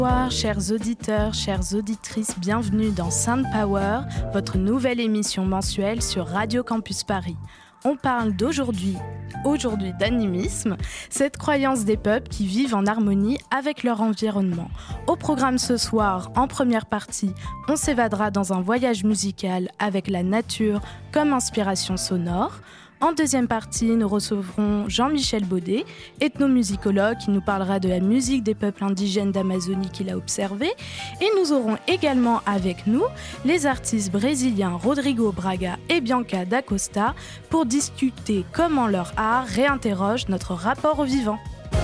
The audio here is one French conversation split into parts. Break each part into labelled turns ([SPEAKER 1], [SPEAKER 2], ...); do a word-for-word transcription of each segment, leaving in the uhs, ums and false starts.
[SPEAKER 1] Bonsoir, chers auditeurs, chères auditrices, bienvenue dans Sound Power, votre nouvelle émission mensuelle sur Radio Campus Paris. On parle d'aujourd'hui, aujourd'hui d'animisme, cette croyance des peuples qui vivent en harmonie avec leur environnement. Au programme ce soir, en première partie, on s'évadera dans un voyage musical avec la nature comme inspiration sonore. En deuxième partie, nous recevrons Jean-Michel Baudet, ethnomusicologue qui nous parlera de la musique des peuples indigènes d'Amazonie qu'il a observée. Et nous aurons également avec nous les artistes brésiliens Rodrigo Braga et Bianca da Costa pour discuter comment leur art réinterroge notre rapport au vivant.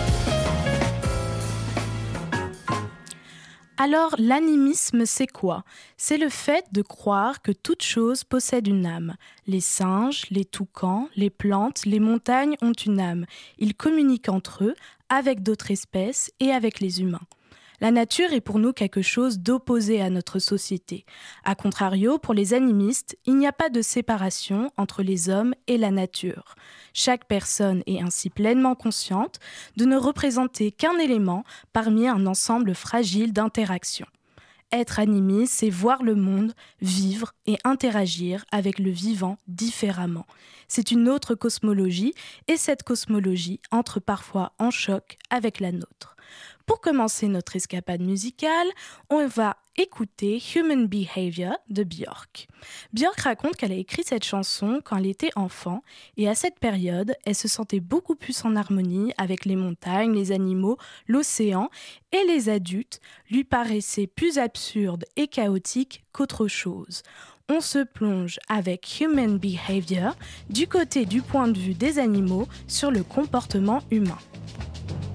[SPEAKER 1] Alors, l'animisme, c'est quoi ? C'est le fait de croire que toute chose possède une âme. Les singes, les toucans, les plantes, les montagnes ont une âme. Ils communiquent entre eux, avec d'autres espèces et avec les humains. La nature est pour nous quelque chose d'opposé à notre société. A contrario, pour les animistes, il n'y a pas de séparation entre les hommes et la nature. Chaque personne est ainsi pleinement consciente de ne représenter qu'un élément parmi un ensemble fragile d'interactions. Être animiste, c'est voir le monde, vivre et interagir avec le vivant différemment. C'est une autre cosmologie et cette cosmologie entre parfois en choc avec la nôtre. Pour commencer notre escapade musicale, on va écouter Human Behavior de Björk. Björk raconte qu'elle a écrit cette chanson quand elle était enfant et à cette période, elle se sentait beaucoup plus en harmonie avec les montagnes, les animaux, l'océan et les adultes lui paraissaient plus absurdes et chaotiques qu'autre chose. On se plonge avec Human Behavior du côté du point de vue des animaux sur le comportement humain.